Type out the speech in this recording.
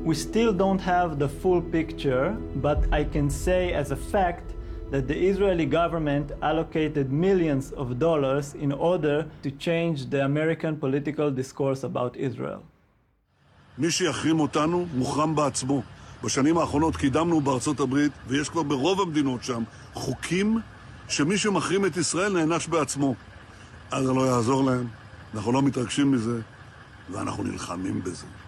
We still don't have the full picture, but I can say as a fact that the Israeli government allocated millions of dollars in order to change the American political discourse about Israel. מי שיחרים אותנו מוחרם בעצמו. בשנים האחרונות קידמנו בארצות הברית, ויש כבר ברוב המדינות שם, חוקים שמי שמחרים את ישראל נענש בעצמו. אז זה לא יעזור להם, אנחנו לא מתרגשים מזה, ואנחנו נלחמים בזה.